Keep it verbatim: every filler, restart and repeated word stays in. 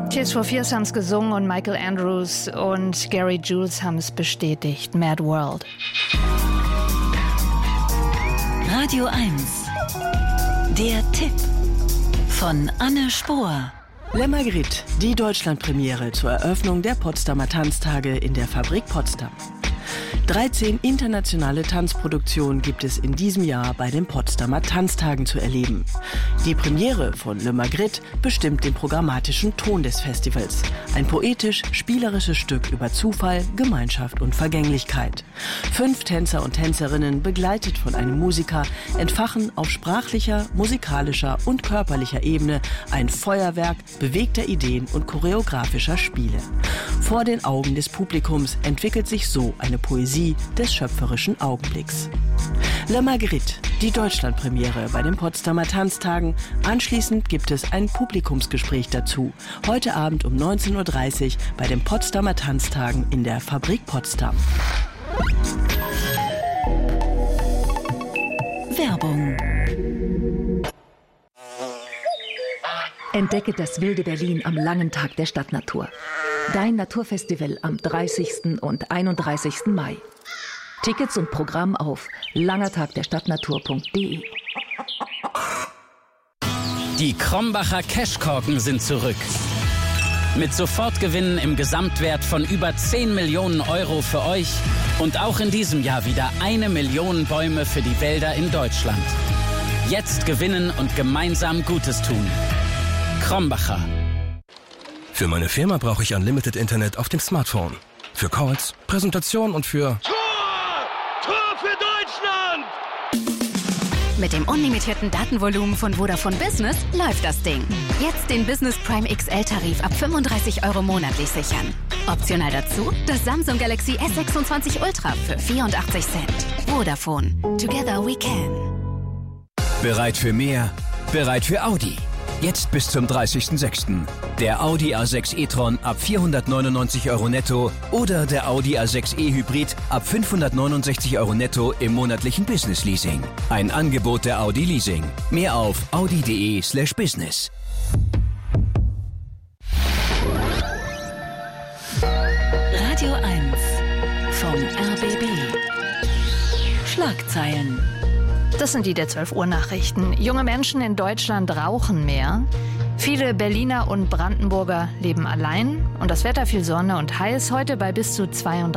Tears for Fears haben es gesungen und Michael Andrews und Gary Jules haben es bestätigt. Mad World. Radio eins. Der Tipp von Anne Spohr. Le Magritte, die Deutschlandpremiere zur Eröffnung der Potsdamer Tanztage in der Fabrik Potsdam. dreizehn internationale Tanzproduktionen gibt es in diesem Jahr bei den Potsdamer Tanztagen zu erleben. Die Premiere von Le Magritte bestimmt den programmatischen Ton des Festivals. Ein poetisch-spielerisches Stück über Zufall, Gemeinschaft und Vergänglichkeit. Fünf Tänzer und Tänzerinnen, begleitet von einem Musiker, entfachen auf sprachlicher, musikalischer und körperlicher Ebene ein Feuerwerk bewegter Ideen und choreografischer Spiele. Vor den Augen des Publikums entwickelt sich so eine Poesie des schöpferischen Augenblicks. Le Magritte, die Deutschlandpremiere bei den Potsdamer Tanztagen. Anschließend gibt es ein Publikumsgespräch dazu. Heute Abend um neunzehn Uhr dreißig bei den Potsdamer Tanztagen in der Fabrik Potsdam. Werbung. Entdecke das wilde Berlin am langen Tag der Stadtnatur. Dein Naturfestival am dreißigsten und einunddreißigsten Mai. Tickets und Programm auf langertagderstadtnatur punkt de. Die Krombacher Cashkorken sind zurück. Mit Sofortgewinnen im Gesamtwert von über zehn Millionen Euro für euch und auch in diesem Jahr wieder eine Million Bäume für die Wälder in Deutschland. Jetzt gewinnen und gemeinsam Gutes tun. Krombacher. Für meine Firma brauche ich Unlimited Internet auf dem Smartphone. Für Calls, Präsentation und für... Tor! Tor für Deutschland! Mit dem unlimitierten Datenvolumen von Vodafone Business läuft das Ding. Jetzt den Business Prime X L-Tarif ab fünfunddreißig Euro monatlich sichern. Optional dazu das Samsung Galaxy S sechsundzwanzig Ultra für vierundachtzig Cent. Vodafone. Together we can. Bereit für mehr? Bereit für Audi. Jetzt bis zum dreißigsten sechsten Der Audi A sechs e-tron ab vierhundertneunundneunzig Euro netto oder der Audi A sechs e Hybrid ab fünfhundertneunundsechzig Euro netto im monatlichen Business Leasing. Ein Angebot der Audi Leasing. Mehr auf audi punkt de slash business. Radio eins vom R B B. Schlagzeilen. Das sind die der zwölf Uhr Nachrichten. Junge Menschen in Deutschland rauchen mehr. Viele Berliner und Brandenburger leben allein. Und das Wetter viel Sonne und heiß heute bei bis zu zweiunddreißig.